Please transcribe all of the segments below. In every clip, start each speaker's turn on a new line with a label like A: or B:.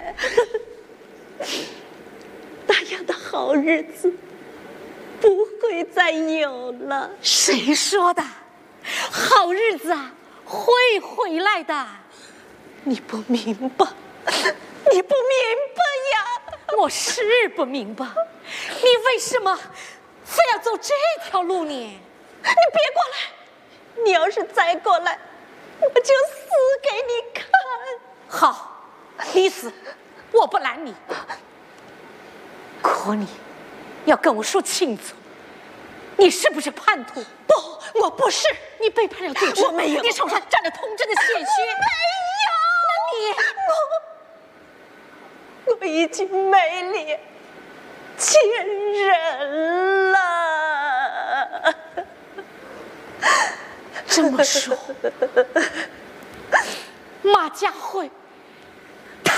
A: 那样的好日子不会再有了。
B: 谁说的？好日子啊，会回来的。
A: 你不明白，你不明白呀！
B: 我是不明白，你为什么非要走这条路呢？你
A: 别过来！你要是再过来，我就死给你看。
B: 好，你死，我不拦你。可你要跟我说清楚，你是不是叛徒？
A: 不，我不是。
B: 你背叛了祖
A: 我没有。
B: 你手上沾着童真的血血。
A: 没有。那我已经没脸见人了。
B: 这么说，马家辉，他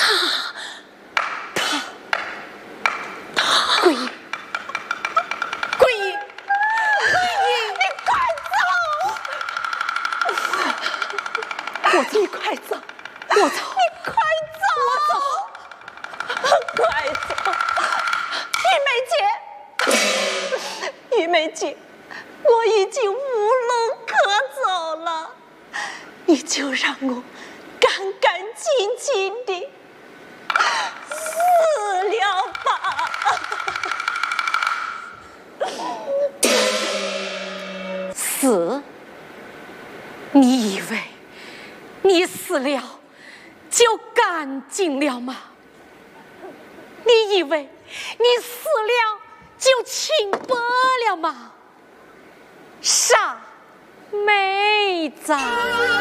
B: 桂英，
A: 你快走！你快走！
B: 我走！
A: 你快走！快走！玉梅姐，我已经无路可走了，你就让我干干净净的死了吧。
B: 死？你以为你死了就干净了吗？你以为你死了就清白了吗？傻妹子！